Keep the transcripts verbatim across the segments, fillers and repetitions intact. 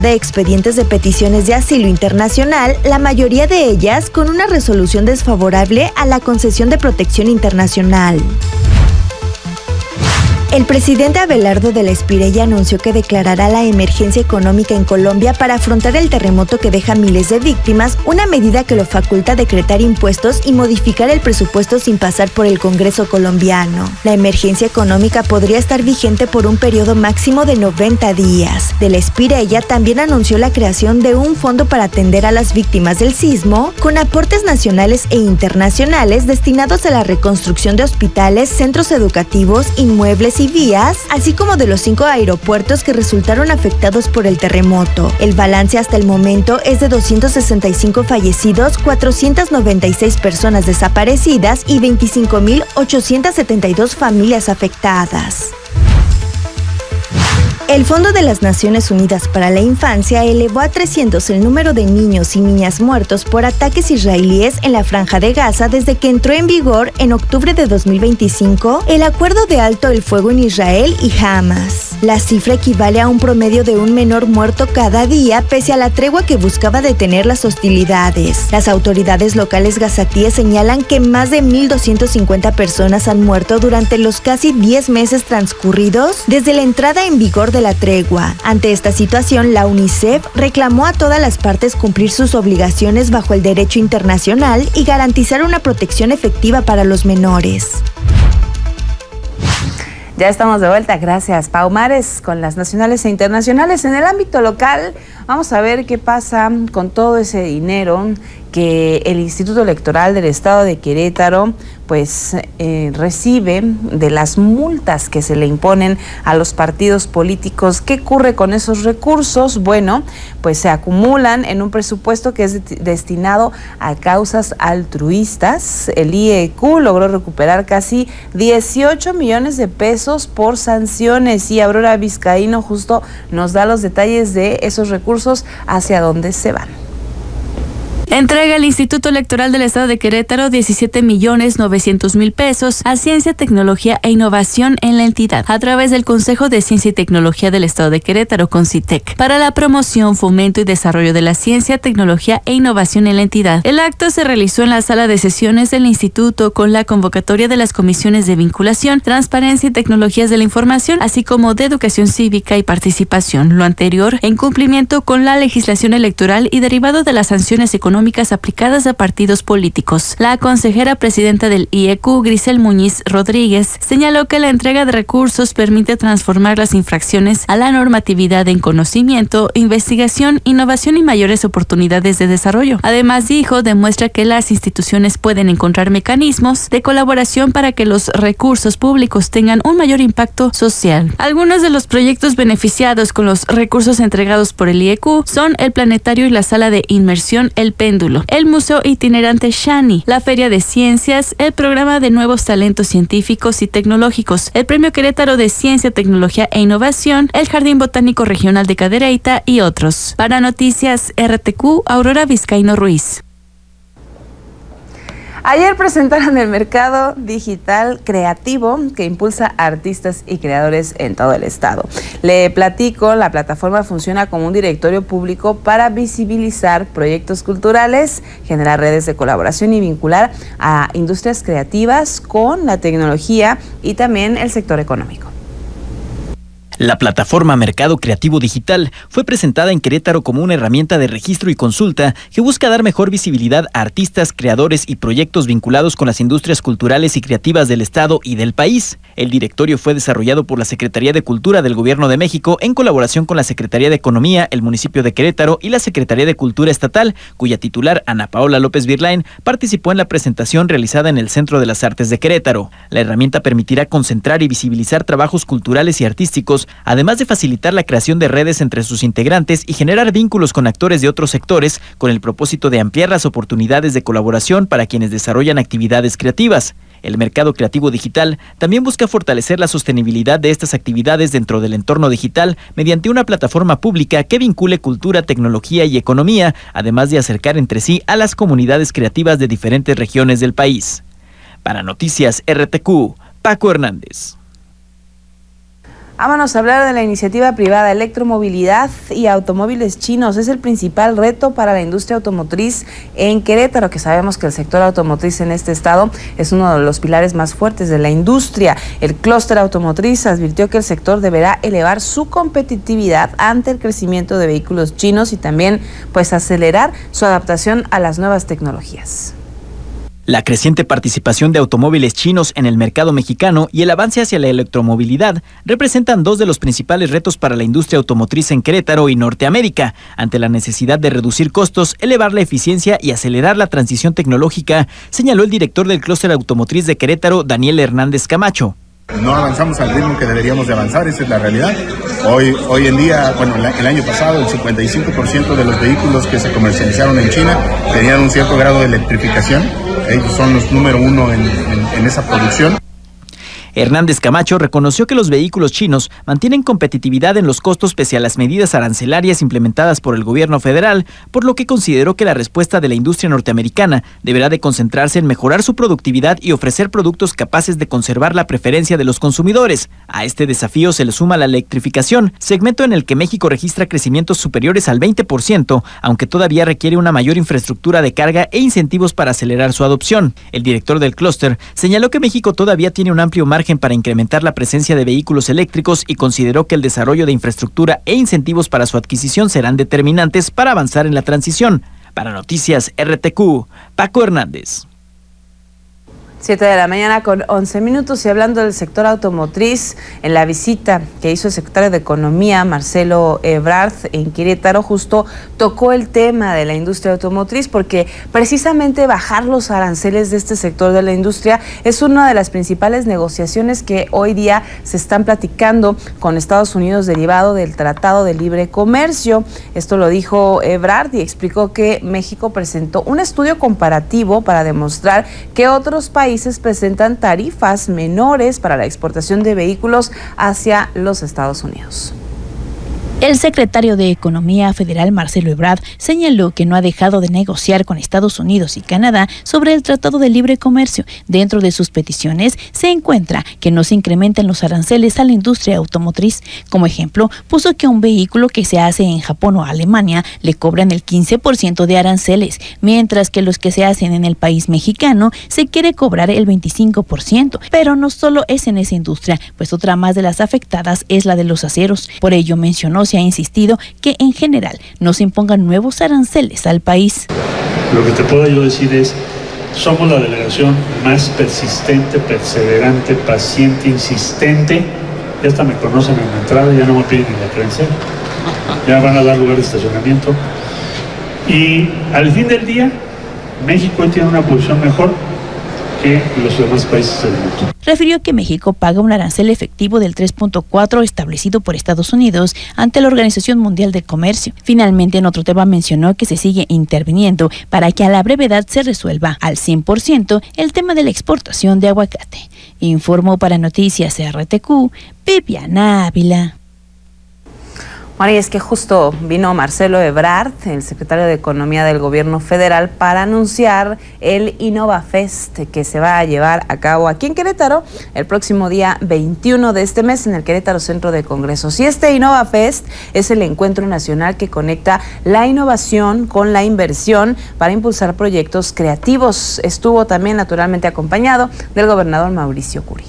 de expedientes de peticiones de asilo internacional, la mayoría de ellas con una resolución desfavorable a la concesión de protección internacional. El presidente Abelardo de la Espriella anunció que declarará la emergencia económica en Colombia para afrontar el terremoto que deja miles de víctimas, una medida que lo faculta a decretar impuestos y modificar el presupuesto sin pasar por el Congreso colombiano. La emergencia económica podría estar vigente por un periodo máximo de noventa días. De la Espriella también anunció la creación de un fondo para atender a las víctimas del sismo, con aportes nacionales e internacionales destinados a la reconstrucción de hospitales, centros educativos, inmuebles y vías, así como de los cinco aeropuertos que resultaron afectados por el terremoto. El balance hasta el momento es de doscientos sesenta y cinco fallecidos, cuatrocientas noventa y seis personas desaparecidas y veinticinco mil ochocientas setenta y dos familias afectadas. El Fondo de las Naciones Unidas para la Infancia elevó a trescientos el número de niños y niñas muertos por ataques israelíes en la Franja de Gaza desde que entró en vigor en octubre de dos mil veinticinco el acuerdo de alto el fuego en Israel y Hamas. La cifra equivale a un promedio de un menor muerto cada día, pese a la tregua que buscaba detener las hostilidades. Las autoridades locales gazatíes señalan que más de mil doscientas cincuenta personas han muerto durante los casi diez meses transcurridos desde la entrada en vigor de la tregua. Ante esta situación, la UNICEF reclamó a todas las partes cumplir sus obligaciones bajo el derecho internacional y garantizar una protección efectiva para los menores. Ya estamos de vuelta, gracias Pau Mares, con las nacionales e internacionales. En el ámbito local, vamos a ver qué pasa con todo ese dinero que el Instituto Electoral del Estado de Querétaro pues eh, recibe de las multas que se le imponen a los partidos políticos. ¿Qué ocurre con esos recursos? Bueno, pues se acumulan en un presupuesto que es de- destinado a causas altruistas. El I E Q logró recuperar casi dieciocho millones de pesos por sanciones y Aurora Vizcaíno justo nos da los detalles de esos recursos, hacia dónde se van. Entrega el Instituto Electoral del Estado de Querétaro diecisiete millones novecientos mil pesos a Ciencia, Tecnología e Innovación en la entidad, a través del Consejo de Ciencia y Tecnología del Estado de Querétaro, CONCITEC, para la promoción, fomento y desarrollo de la ciencia, tecnología e innovación en la entidad. El acto se realizó en la sala de sesiones del Instituto con la convocatoria de las comisiones de vinculación, transparencia y tecnologías de la información, así como de educación cívica y participación. Lo anterior en cumplimiento con la legislación electoral y derivado de las sanciones económicas aplicadas a partidos políticos. La consejera presidenta del I E Q, Grisel Muñiz Rodríguez, señaló que la entrega de recursos permite transformar las infracciones a la normatividad en conocimiento, investigación, innovación y mayores oportunidades de desarrollo. Además, dijo, demuestra que las instituciones pueden encontrar mecanismos de colaboración para que los recursos públicos tengan un mayor impacto social. Algunos de los proyectos beneficiados con los recursos entregados por el I E Q son el planetario y la sala de inmersión El Péndulo, el Museo Itinerante Shani, la Feria de Ciencias, el Programa de Nuevos Talentos Científicos y Tecnológicos, el Premio Querétaro de Ciencia, Tecnología e Innovación, el Jardín Botánico Regional de Cadereyta y otros. Para Noticias R T Q, Aurora Vizcaíno Ruiz. Ayer presentaron el mercado digital creativo que impulsa a artistas y creadores en todo el estado. Le platico, la plataforma funciona como un directorio público para visibilizar proyectos culturales, generar redes de colaboración y vincular a industrias creativas con la tecnología y también el sector económico. La plataforma Mercado Creativo Digital fue presentada en Querétaro como una herramienta de registro y consulta que busca dar mejor visibilidad a artistas, creadores y proyectos vinculados con las industrias culturales y creativas del estado y del país. El directorio fue desarrollado por la Secretaría de Cultura del Gobierno de México en colaboración con la Secretaría de Economía, el municipio de Querétaro y la Secretaría de Cultura Estatal, cuya titular, Ana Paola López Virlain, participó en la presentación realizada en el Centro de las Artes de Querétaro. La herramienta permitirá concentrar y visibilizar trabajos culturales y artísticos, además de facilitar la creación de redes entre sus integrantes y generar vínculos con actores de otros sectores, con el propósito de ampliar las oportunidades de colaboración para quienes desarrollan actividades creativas. El mercado creativo digital también busca fortalecer la sostenibilidad de estas actividades dentro del entorno digital mediante una plataforma pública que vincule cultura, tecnología y economía, además de acercar entre sí a las comunidades creativas de diferentes regiones del país. Para Noticias R T Q, Paco Hernández. Vámonos a hablar de la iniciativa privada. Electromovilidad y automóviles chinos es el principal reto para la industria automotriz en Querétaro, que sabemos que el sector automotriz en este estado es uno de los pilares más fuertes de la industria. El clúster automotriz advirtió que el sector deberá elevar su competitividad ante el crecimiento de vehículos chinos y también pues acelerar su adaptación a las nuevas tecnologías. La creciente participación de automóviles chinos en el mercado mexicano y el avance hacia la electromovilidad representan dos de los principales retos para la industria automotriz en Querétaro y Norteamérica, ante la necesidad de reducir costos, elevar la eficiencia y acelerar la transición tecnológica, señaló el director del clúster automotriz de Querétaro, Daniel Hernández Camacho. No avanzamos al ritmo que deberíamos de avanzar, esa es la realidad. Hoy, hoy en día, bueno, el año pasado el cincuenta y cinco por ciento de los vehículos que se comercializaron en China tenían un cierto grado de electrificación. Ellos son los número uno en, en, en esa producción. Hernández Camacho reconoció que los vehículos chinos mantienen competitividad en los costos pese a las medidas arancelarias implementadas por el gobierno federal, por lo que consideró que la respuesta de la industria norteamericana deberá de concentrarse en mejorar su productividad y ofrecer productos capaces de conservar la preferencia de los consumidores. A este desafío se le suma la electrificación, segmento en el que México registra crecimientos superiores al veinte por ciento, aunque todavía requiere una mayor infraestructura de carga e incentivos para acelerar su adopción. El director del clúster señaló que México todavía tiene un amplio margen para incrementar la presencia de vehículos eléctricos y consideró que el desarrollo de infraestructura e incentivos para su adquisición serán determinantes para avanzar en la transición. Para Noticias R T Q, Paco Hernández. Siete de la mañana con once minutos y hablando del sector automotriz, en la visita que hizo el secretario de Economía, Marcelo Ebrard, en Querétaro, justo tocó el tema de la industria automotriz porque precisamente bajar los aranceles de este sector de la industria es una de las principales negociaciones que hoy día se están platicando con Estados Unidos derivado del Tratado de Libre Comercio. Esto lo dijo Ebrard y explicó que México presentó un estudio comparativo para demostrar que otros países presentan tarifas menores para la exportación de vehículos hacia los Estados Unidos. El secretario de Economía Federal, Marcelo Ebrard, señaló que no ha dejado de negociar con Estados Unidos y Canadá sobre el Tratado de Libre Comercio. Dentro de sus peticiones se encuentra que no se incrementen los aranceles a la industria automotriz. Como ejemplo, puso que a un vehículo que se hace en Japón o Alemania le cobran el quince por ciento de aranceles, mientras que los que se hacen en el país mexicano se quiere cobrar el veinticinco por ciento. Pero no solo es en esa industria, pues otra más de las afectadas es la de los aceros. Por ello mencionó se ha insistido que en general no se impongan nuevos aranceles al país. Lo que te puedo yo decir es, somos la delegación más persistente, perseverante, paciente, insistente. Ya hasta me conocen en la entrada, ya no me piden ni la credencial. Ya van a dar lugar de estacionamiento. Y al fin del día, México tiene una posición mejor que los demás países del mundo. Refirió que México paga un arancel efectivo del tres punto cuatro establecido por Estados Unidos ante la Organización Mundial del Comercio. Finalmente, en otro tema mencionó que se sigue interviniendo para que a la brevedad se resuelva al cien por ciento el tema de la exportación de aguacate. Informó para Noticias R T Q, Viviana Ávila. Bueno, y es que justo vino Marcelo Ebrard, el secretario de Economía del Gobierno Federal, para anunciar el InnovaFest que se va a llevar a cabo aquí en Querétaro el próximo día veintiuno de este mes en el Querétaro Centro de Congresos. Y este InnovaFest es el encuentro nacional que conecta la innovación con la inversión para impulsar proyectos creativos. Estuvo también naturalmente acompañado del gobernador Mauricio Curi.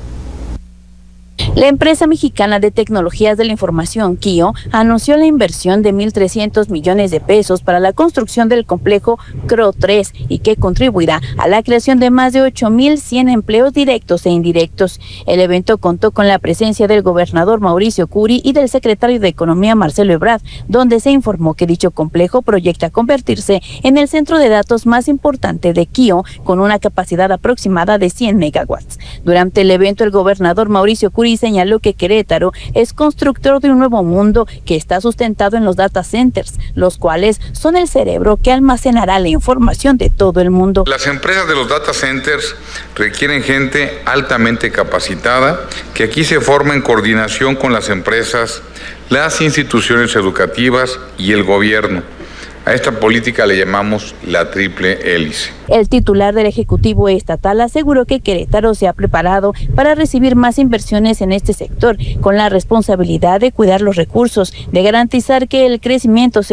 La empresa mexicana de tecnologías de la información, Kio, anunció la inversión de mil trescientos millones de pesos para la construcción del complejo C R O tres y que contribuirá a la creación de más de ocho mil cien empleos directos e indirectos. El evento contó con la presencia del gobernador Mauricio Curi y del secretario de Economía Marcelo Ebrard, donde se informó que dicho complejo proyecta convertirse en el centro de datos más importante de Kio, con una capacidad aproximada de cien megawatts. Durante el evento, el gobernador Mauricio Curi señaló que Querétaro es constructor de un nuevo mundo que está sustentado en los data centers, los cuales son el cerebro que almacenará la información de todo el mundo. Las empresas de los data centers requieren gente altamente capacitada, que aquí se forma en coordinación con las empresas, las instituciones educativas y el gobierno, A esta política le llamamos la triple hélice. El titular del Ejecutivo Estatal aseguró que Querétaro se ha preparado para recibir más inversiones en este sector, con la responsabilidad de cuidar los recursos, de garantizar que el crecimiento se